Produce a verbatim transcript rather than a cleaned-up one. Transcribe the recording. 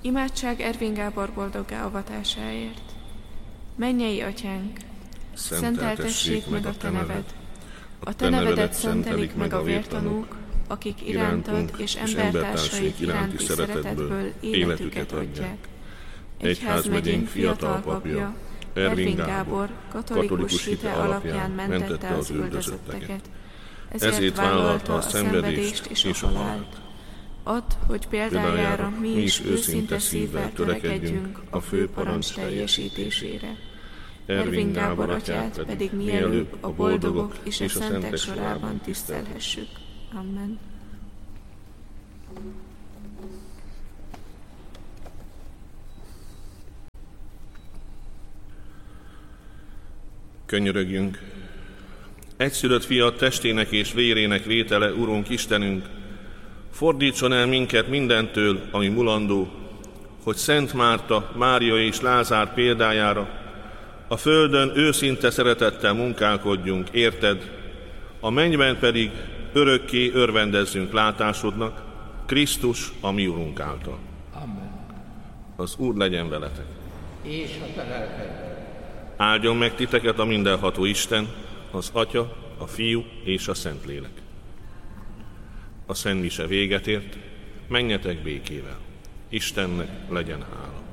Imádság Ervin Gábor boldoggá avatásáért. Mennyei Atyánk, szenteltessék meg a Te neved. A Te nevedet szentelik meg a vértanúk, akik irántad és embertársaik iránti szeretetből életüket adják. Egyházmegyénk fiatal papja, Ervin Gábor katolikus hite alapján mentette az üldözötteket. Ezért vállalta a szenvedést és a halált. Add, hogy példájára mi is őszinte szívvel törekedjünk a fő parancs teljesítésére. Ervin Gábor atyát pedig mielőbb a boldogok és a szentek sorában tisztelhessük. Amen. Könyörögjünk! Egyszülött fiat testének és vérének vétele, Urunk Istenünk, fordítson el minket mindentől, ami mulandó, hogy Szent Márta, Mária és Lázár példájára a földön őszinte szeretettel munkálkodjunk, érted, a mennyben pedig örökké örvendezzünk látásodnak, Krisztus, a mi Urunk által. Amen. Az Úr legyen veletek. És a te lelkedben. Áldjon meg titeket a mindenható Isten, az Atya, a Fiú és a Szentlélek. A szentmise véget ért, menjetek békével. Istennek legyen hála.